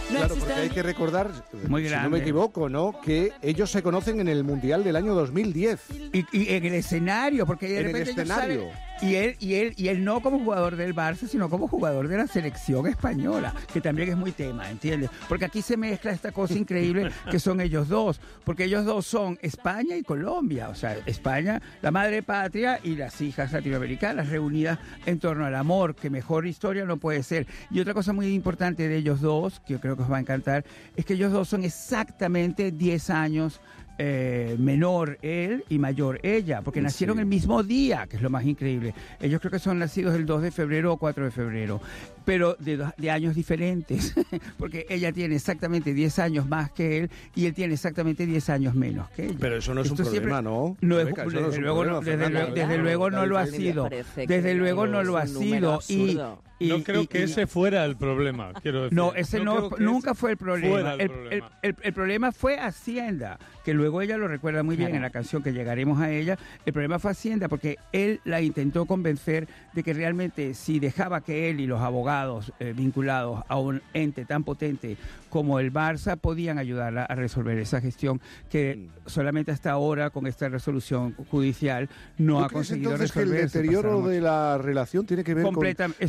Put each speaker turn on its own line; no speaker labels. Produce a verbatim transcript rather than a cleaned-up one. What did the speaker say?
No
claro,
existe
porque hay que recordar,
Muy
si
grande.
no me equivoco, ¿no? Que ellos se conocen en el Mundial del año dos mil diez.
Y, y en el escenario, porque de
En el
repente ellos
escenario.
salen- y él, y él, y él no como jugador del Barça, sino como jugador de la selección española, que también es muy tema, ¿entiendes? Porque aquí se mezcla esta cosa increíble que son ellos dos, porque ellos dos son España y Colombia, o sea, España, la madre patria y las hijas latinoamericanas reunidas en torno al amor, que mejor historia no puede ser. Y otra cosa muy importante de ellos dos, que yo creo que os va a encantar, es que ellos dos son exactamente diez años Eh, menor él y mayor ella, porque nacieron
Sí.
el mismo día, que es lo más increíble. Ellos creo que son nacidos el dos de febrero o cuatro de febrero, pero de, do- de años diferentes, porque ella tiene exactamente diez años más que él y él tiene exactamente diez años menos que ella.
Pero eso no es
Esto
un
siempre-
problema, ¿no?
No es,
Rebeca, eso
desde,
no es un
luego, no-
problema,
desde,
Fernando.
luego- desde
Claro,
luego no lo ha
diferencia.
sido.
Me parece
Desde
que
luego no
es
lo ha
un número
sido. Y,
absurdo.
y-
No creo
y-
que
y-
ese fuera el problema, quiero decir.
no, ese no,
creo que
nunca
ese
fue el problema.
fuera el
El,
problema.
el- el- el problema fue Hacienda, que luego ella lo recuerda muy bien
Claro.
en la canción que llegaremos a ella. El problema fue Hacienda porque él la intentó convencer de que realmente si dejaba que él y los abogados eh, vinculados a un ente tan potente como el Barça podían ayudarla a resolver esa gestión que solamente hasta ahora con esta resolución judicial no
¿Tú
ha
crees
conseguido
entonces que el
resolverse.
deterioro
Pasaron
de la relación tiene que ver con
completamente